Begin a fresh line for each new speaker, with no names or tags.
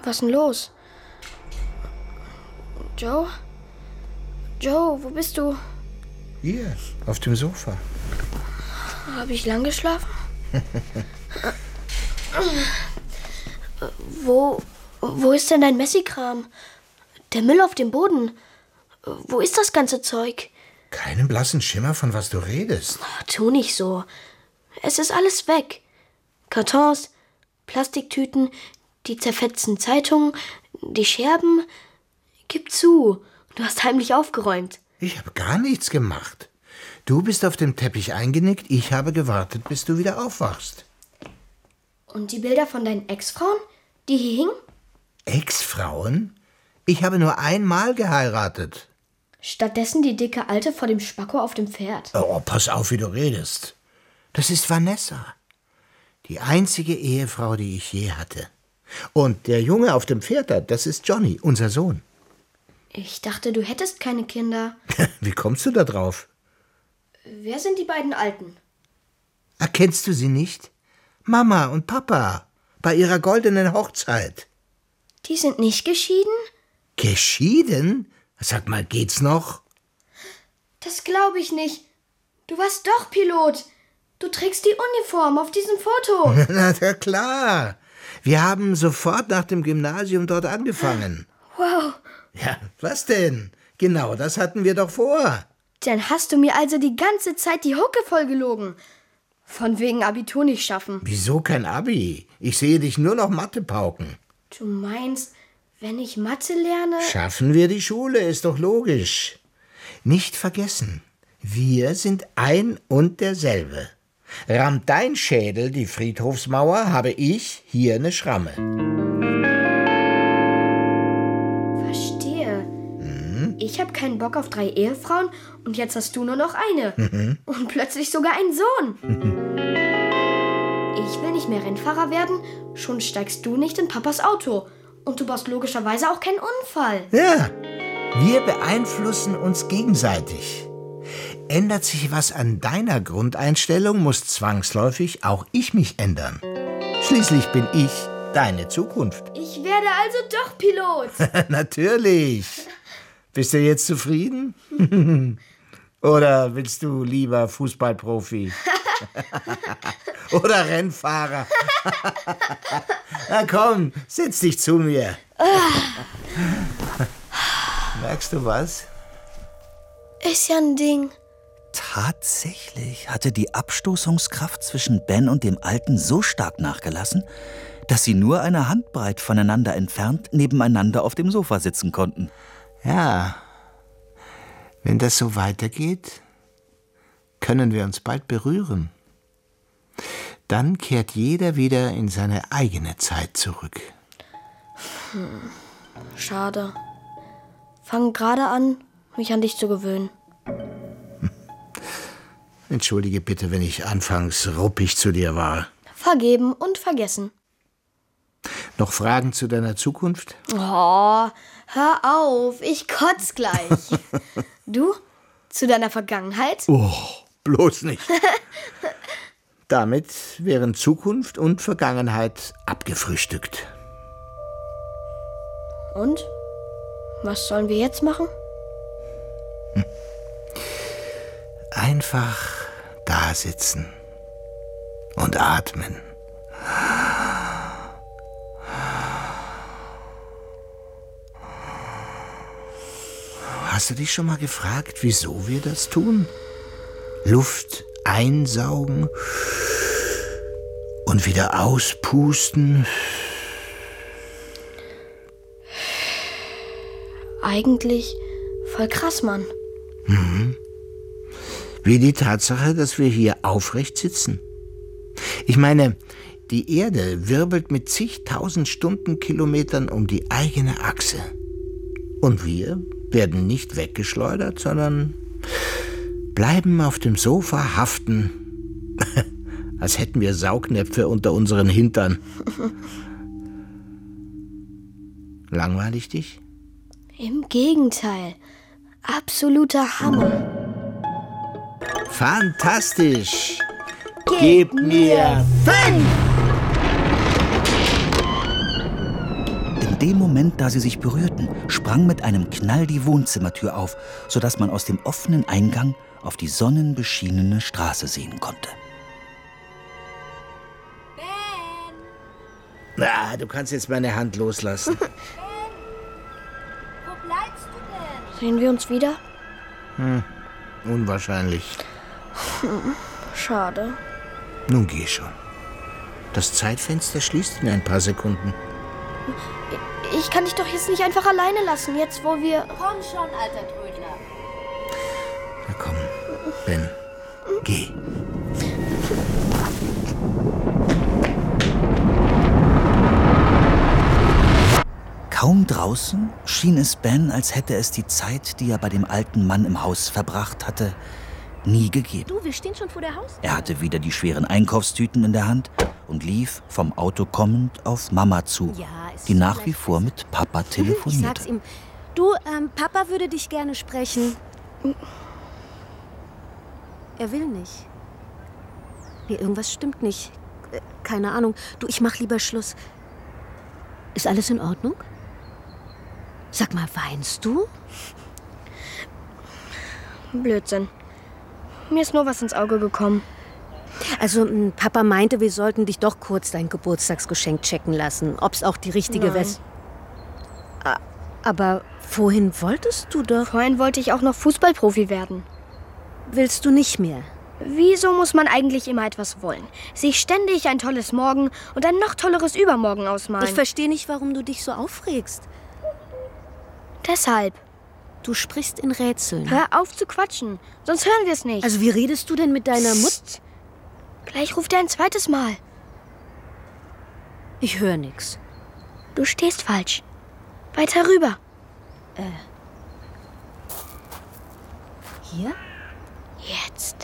Was ist denn los? Joe? Joe, wo bist du?
Hier, auf dem Sofa.
Habe ich lang geschlafen? Wo ist denn dein Messi-Kram? Der Müll auf dem Boden. Wo ist das ganze Zeug?
Keinen blassen Schimmer, von was du redest.
Tu nicht so. Es ist alles weg. Kartons, Plastiktüten, die zerfetzten Zeitungen, die Scherben. Gib zu, du hast heimlich aufgeräumt.
Ich habe gar nichts gemacht. Du bist auf dem Teppich eingenickt, ich habe gewartet, bis du wieder aufwachst.
Und die Bilder von deinen Ex-Frauen, die hier hingen?
Ex-Frauen? Ich habe nur einmal geheiratet.
Stattdessen die dicke Alte vor dem Spacko auf dem Pferd.
Oh, pass auf, wie du redest. Das ist Vanessa. Die einzige Ehefrau, die ich je hatte. Und der Junge auf dem Pferd, das ist Johnny, unser Sohn.
Ich dachte, du hättest keine Kinder.
Wie kommst du da drauf?
Wer sind die beiden Alten?
Erkennst du sie nicht? Mama und Papa, bei ihrer goldenen Hochzeit.
Die sind nicht geschieden?
Geschieden? Sag mal, geht's noch?
Das glaube ich nicht. Du warst doch Pilot. Du trägst die Uniform auf diesem Foto.
Na klar. Wir haben sofort nach dem Gymnasium dort angefangen.
Wow.
Ja, was denn? Genau, das hatten wir doch vor.
Dann hast du mir also die ganze Zeit die Hucke voll gelogen. Von wegen Abitur nicht schaffen.
Wieso kein Abi? Ich sehe dich nur noch Mathe pauken.
Du meinst, wenn ich Mathe lerne...
Schaffen wir die Schule, ist doch logisch. Nicht vergessen, wir sind ein und derselbe. Rammt dein Schädel die Friedhofsmauer, habe ich hier eine Schramme.
Verstehe. Ich habe keinen Bock auf 3 Ehefrauen und jetzt hast du nur noch eine. Und plötzlich sogar einen Sohn. Ich will nicht mehr Rennfahrer werden, schon steigst du nicht in Papas Auto. Und du baust logischerweise auch keinen Unfall.
Ja, wir beeinflussen uns gegenseitig. Ändert sich was an deiner Grundeinstellung, muss zwangsläufig auch ich mich ändern. Schließlich bin ich deine Zukunft.
Ich werde also doch Pilot.
Natürlich. Bist du jetzt zufrieden? Oder willst du lieber Fußballprofi? Oder Rennfahrer? Na komm, setz dich zu mir. Merkst du was?
Ist ja ein Ding.
Tatsächlich hatte die Abstoßungskraft zwischen Ben und dem Alten so stark nachgelassen, dass sie nur eine Handbreit voneinander entfernt nebeneinander auf dem Sofa sitzen konnten.
Ja, wenn das so weitergeht, können wir uns bald berühren. Dann kehrt jeder wieder in seine eigene Zeit zurück.
Schade. Fang gerade an, mich an dich zu gewöhnen.
Entschuldige bitte, wenn ich anfangs ruppig zu dir war.
Vergeben und vergessen.
Noch Fragen zu deiner Zukunft?
Oh, hör auf, ich kotz gleich. Du? Zu deiner Vergangenheit?
Oh, bloß nicht. Damit wären Zukunft und Vergangenheit abgefrühstückt.
Und? Was sollen wir jetzt machen?
Einfach da sitzen und atmen. Hast du dich schon mal gefragt, wieso wir das tun? Luft einsaugen und wieder auspusten.
Eigentlich voll krass, Mann.
Wie die Tatsache, dass wir hier aufrecht sitzen. Ich meine, die Erde wirbelt mit zigtausend Stundenkilometern um die eigene Achse. Und wir werden nicht weggeschleudert, sondern bleiben auf dem Sofa haften, als hätten wir Saugnäpfe unter unseren Hintern. Langweilig dich?
Im Gegenteil. Absoluter Hammer.
Fantastisch! Gib mir 5!
dem Moment, da sie sich berührten, sprang mit einem Knall die Wohnzimmertür auf, sodass man aus dem offenen Eingang auf die sonnenbeschienene Straße sehen konnte.
Na, du kannst jetzt meine Hand loslassen.
Ben, wo bleibst du denn?
Sehen wir uns wieder?
Unwahrscheinlich.
Schade.
Nun geh schon. Das Zeitfenster schließt in ein paar Sekunden.
Ich kann dich doch jetzt nicht einfach alleine lassen, jetzt wo wir...
Komm schon, alter Trödler.
Na komm, Ben, geh.
Kaum draußen schien es Ben, als hätte es die Zeit, die er bei dem alten Mann im Haus verbracht hatte, nie gegeben.
Du, wir stehen schon vor der Haustür.
Er hatte wieder die schweren Einkaufstüten in der Hand und lief, vom Auto kommend, auf Mama zu,
Ja, ist
die nach
vielleicht
wie vor mit Papa
Ich sag's
telefonierte.
ihm. Du, Papa würde dich gerne sprechen. Er will nicht. Nee, irgendwas stimmt nicht. Keine Ahnung. Du, ich mach lieber Schluss. Ist alles in Ordnung? Sag mal, weinst du?
Blödsinn. Mir ist nur was ins Auge gekommen.
Also, Papa meinte, wir sollten dich doch kurz dein Geburtstagsgeschenk checken lassen. Ob's auch die richtige
Nein.
West. Aber vorhin wolltest du doch.
Vorhin wollte ich auch noch Fußballprofi werden.
Willst du nicht mehr?
Wieso muss man eigentlich immer etwas wollen? Sich ständig ein tolles Morgen und ein noch tolleres Übermorgen ausmalen.
Ich verstehe nicht, warum du dich so aufregst.
Deshalb.
Du sprichst in Rätseln.
Hör auf zu quatschen, sonst hören wir es nicht.
Also, wie redest du denn mit deiner Mutter?
Psst. Gleich ruft er ein zweites Mal.
Ich höre nix.
Du stehst falsch. Weiter rüber.
Hier?
Jetzt.